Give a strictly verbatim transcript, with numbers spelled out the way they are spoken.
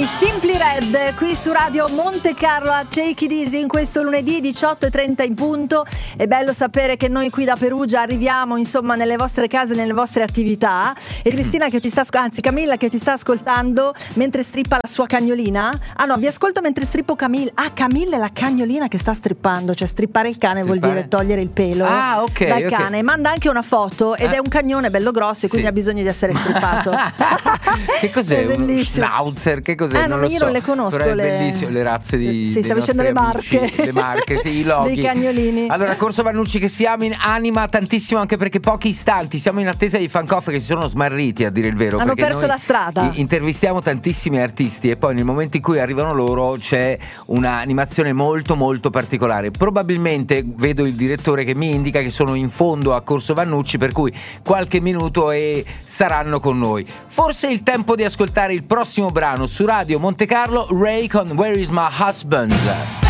I Simply Red qui su Radio Monte Carlo a Take It Easy in questo lunedì diciotto e trenta in punto. È bello sapere che noi qui da Perugia arriviamo insomma nelle vostre case, nelle vostre attività, e Cristina che ci sta, anzi Camilla che ci sta ascoltando mentre strippa la sua cagnolina. Ah no, vi ascolto mentre strippo Camilla. Ah, Camilla è la cagnolina che sta strippando, cioè strippare il cane strippare. vuol dire togliere il pelo ah, okay, dal okay. cane. Manda anche una foto ed ah. è un cagnone bello grosso e quindi sì. ha bisogno di essere strippato. Che cos'è? È uno schnauzer? Che cos'è? Eh, non, non lo io so. non le conosco. Però è le... bellissimo, le razze di sì, sta facendo le marche. Amici, le marche, sì, i loghi. Dei cagnolini. Allora, Corso Vannucci che si anima tantissimo, anche perché pochi istanti siamo in attesa di Fancoff che si sono smarriti, a dire il vero. Hanno perso la strada. Intervistiamo tantissimi artisti e poi nel momento in cui arrivano loro c'è un'animazione molto molto particolare. Probabilmente vedo il direttore che mi indica che sono in fondo a Corso Vannucci, per cui qualche minuto e saranno con noi. Forse è il tempo di ascoltare il prossimo brano su Radio Monte Carlo, Ray con Where Is My Husband.